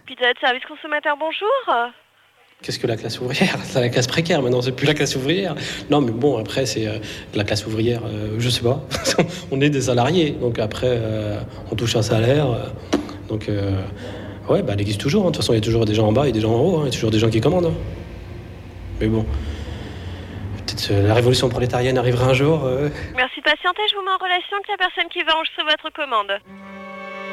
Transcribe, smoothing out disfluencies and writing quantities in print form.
Pizza de service consommateur, bonjour. Qu'est-ce que la classe ouvrière? C'est la classe précaire maintenant, c'est plus la classe ouvrière. Non mais bon, après c'est la classe ouvrière, je sais pas. On est des salariés, donc après on touche un salaire. Donc ouais, bah elle existe toujours, hein. De toute façon il y a toujours des gens en bas et des gens en haut, hein. Il y a toujours des gens qui commandent, hein. Mais bon, peut-être la révolution prolétarienne arrivera un jour. Merci de patienter, je vous mets en relation avec la personne qui va enregistrer votre commande.